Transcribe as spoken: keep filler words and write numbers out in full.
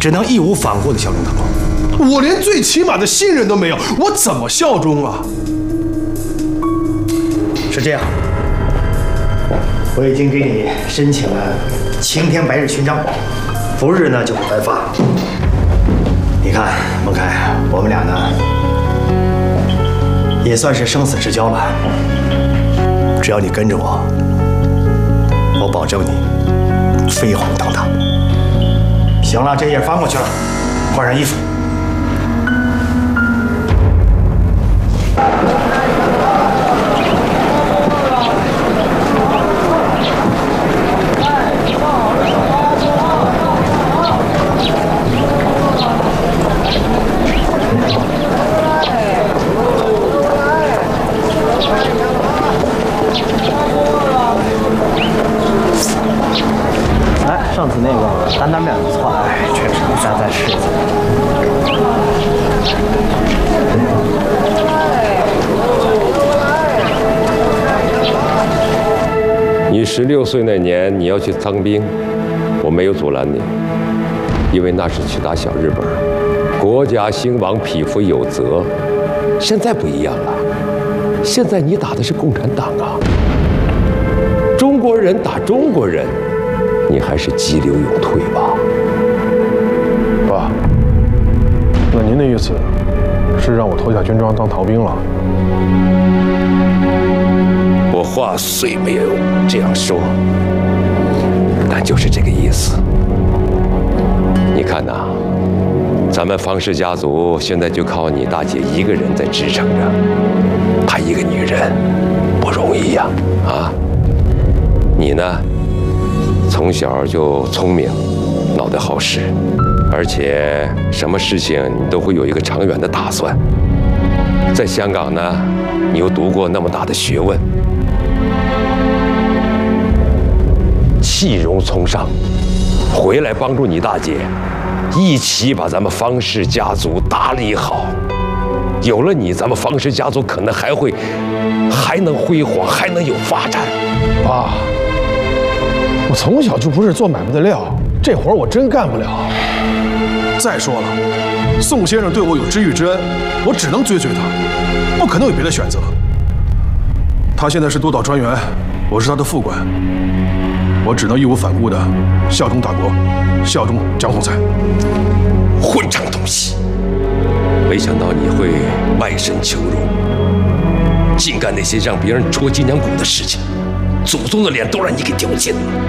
只能义无反顾地效忠大哥。 我连最起码的信任都没有，我怎么效忠啊？ 是这样，我已经给你申请了青天白日勋章，不日呢就会颁发。你看，孟开，我们俩呢也算是生死之交了。只要你跟着我，我保证你飞黄腾达。行了，这页翻过去了，换上衣服。 上次那个担担面不错，哎，确实，咱再试一次。 你十六岁那年你要去当兵，我没有阻拦你，因为那是去打小日本，国家兴亡，匹夫有责。现在不一样了，现在你打的是共产党啊，中国人打中国人。你还是激流勇退吧， 爸。那您的意思是让我脱下军装当逃兵了？ 我话虽没有这样说，但就是这个意思。你看呐，咱们方氏家族现在就靠你大姐一个人在支撑着，她一个女人不容易呀，啊！你呢？从小就聪明，脑袋好使，而且什么事情你都会有一个长远的打算。在香港呢，你又读过那么大的学问，弃荣从商，回来帮助你大姐，一起把咱们方氏家族打理好。有了你，咱们方氏家族可能还会还能辉煌，还能有发展。 爸。我从小就不是做买卖的料，这活我真干不了。再说了，宋先生对我有知遇之恩，我只能追随他，不可能有别的选择。他现在是督导专员，我是他的副官，我只能义无反顾地效忠大国，效忠江洪才。 混账东西！没想到你会卖身求荣，净干那些让别人戳脊梁骨的事情，祖宗的脸都让你给丢尽了。